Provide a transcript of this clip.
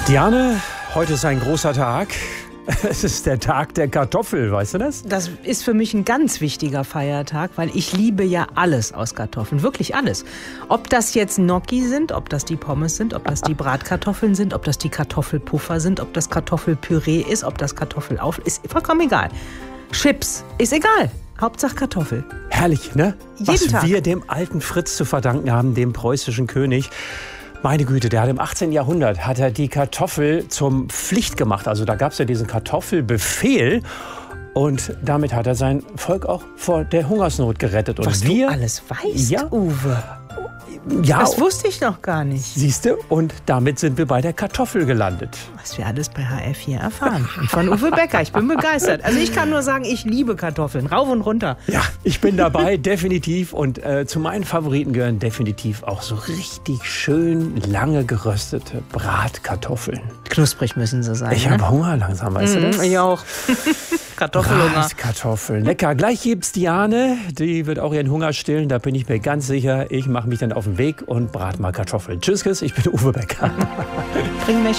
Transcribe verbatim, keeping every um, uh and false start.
Diane, heute ist ein großer Tag. Es ist der Tag der Kartoffel, weißt du das? Das ist für mich ein ganz wichtiger Feiertag, weil ich liebe ja alles aus Kartoffeln, wirklich alles. Ob das jetzt Gnocchi sind, ob das die Pommes sind, ob das die Bratkartoffeln sind, ob das die Kartoffelpuffer sind, ob das Kartoffelpüree ist, ob das Kartoffelauf ist, vollkommen egal. Chips, ist egal. Hauptsache Kartoffel. Herrlich, ne? Jeden Was Tag. wir dem alten Fritz zu verdanken haben, dem preußischen König. Meine Güte, der hat im achtzehnten Jahrhundert hat er die Kartoffel zum Pflicht gemacht. Also da gab es ja diesen Kartoffelbefehl. Und damit hat er sein Volk auch vor der Hungersnot gerettet. Und Was wir, du alles weißt, Ja. Uwe. ja, Das wusste ich noch gar nicht. siehste, und damit sind wir bei der Kartoffel gelandet. Was wir alles bei H F hier erfahren. Und von Uwe Becker. Ich bin begeistert. Also ich kann nur sagen, ich liebe Kartoffeln. Rauf und runter. Ja, ich bin dabei, definitiv. Und äh, zu meinen Favoriten gehören definitiv auch so richtig schön lange geröstete Bratkartoffeln. Knusprig müssen sie sein. Ich ne? habe Hunger langsam, weißt du das? Ich auch. Kartoffelhunger. Bratkartoffeln, lecker. Gleich gibt's Diane, die wird auch ihren Hunger stillen, da bin ich mir ganz sicher. Ich mache mich dann auf den Weg und brat mal Kartoffeln. Tschüss, Chris, ich bin Uwe Becker. Bring mich